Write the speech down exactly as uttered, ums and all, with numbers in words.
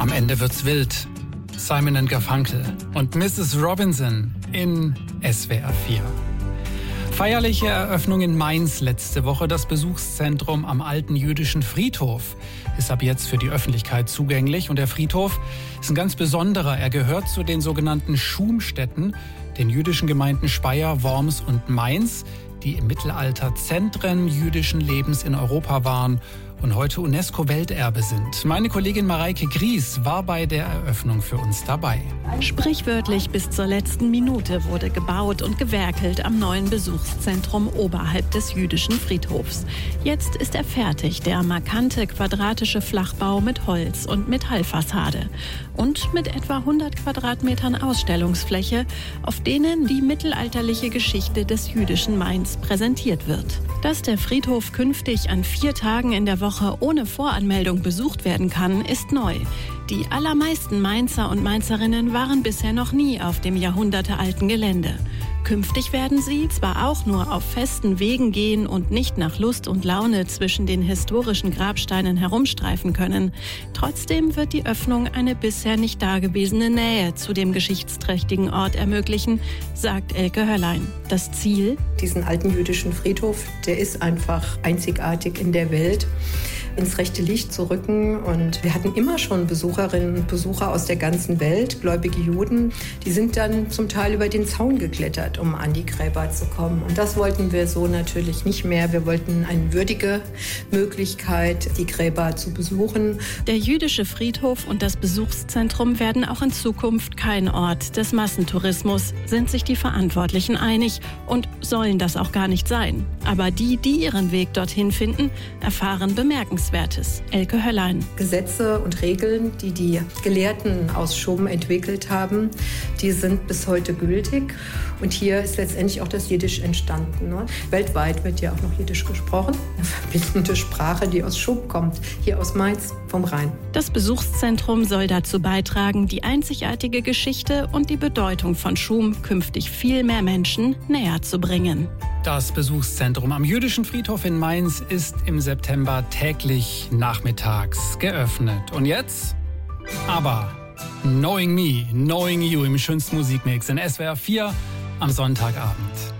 Am Ende wird's wild. Simon and Garfunkel und Misses Robinson in S W R vier. Feierliche Eröffnung in Mainz letzte Woche. Das Besuchszentrum am alten jüdischen Friedhof ist ab jetzt für die Öffentlichkeit zugänglich. Und der Friedhof ist ein ganz besonderer. Er gehört zu den sogenannten Schumstätten, den jüdischen Gemeinden Speyer, Worms und Mainz, die im Mittelalter Zentren jüdischen Lebens in Europa waren und heute UNESCO-Welterbe sind. Meine Kollegin Mareike Gries war bei der Eröffnung für uns dabei. Sprichwörtlich bis zur letzten Minute wurde gebaut und gewerkelt am neuen Besuchszentrum oberhalb des jüdischen Friedhofs. Jetzt ist er fertig, der markante quadratische Flachbau mit Holz- und Metallfassade. Und mit etwa hundert Quadratmetern Ausstellungsfläche, auf denen die mittelalterliche Geschichte des jüdischen Mainz präsentiert wird. Dass der Friedhof künftig an vier Tagen in der Woche ohne Voranmeldung besucht werden kann, ist neu. Die allermeisten Mainzer und Mainzerinnen waren bisher noch nie auf dem jahrhundertealten Gelände. Künftig werden sie zwar auch nur auf festen Wegen gehen und nicht nach Lust und Laune zwischen den historischen Grabsteinen herumstreifen können. Trotzdem wird die Öffnung eine bisher nicht dagewesene Nähe zu dem geschichtsträchtigen Ort ermöglichen, sagt Elke Höllein. Das Ziel? Diesen alten jüdischen Friedhof, der ist einfach einzigartig in der Welt, ins rechte Licht zu rücken. Und wir hatten immer schon Besucherinnen und Besucher aus der ganzen Welt, gläubige Juden. Die sind dann zum Teil über den Zaun geklettert, um an die Gräber zu kommen. Und das wollten wir so natürlich nicht mehr. Wir wollten eine würdige Möglichkeit, die Gräber zu besuchen. Der jüdische Friedhof und das Besuchszentrum werden auch in Zukunft kein Ort des Massentourismus, sind sich die Verantwortlichen einig und sollen das auch gar nicht sein. Aber die, die ihren Weg dorthin finden, erfahren Bemerkenswertes. Elke Höllein. Gesetze und Regeln, die die Gelehrten aus Schum entwickelt haben, die sind bis heute gültig. Und hier ist letztendlich auch das Jiddisch entstanden. Ne? Weltweit wird ja auch noch Jiddisch gesprochen. Eine verbindende Sprache, die aus Schum kommt, hier aus Mainz vom Rhein. Das Besuchszentrum soll dazu beitragen, die einzigartige Geschichte und die Bedeutung von Schum künftig viel mehr Menschen näher zu bringen. Das Besuchszentrum am jüdischen Friedhof in Mainz ist im September täglich nachmittags geöffnet. Und jetzt? Aber Knowing Me, Knowing You im schönsten Musikmix in S W R vier am Sonntagabend.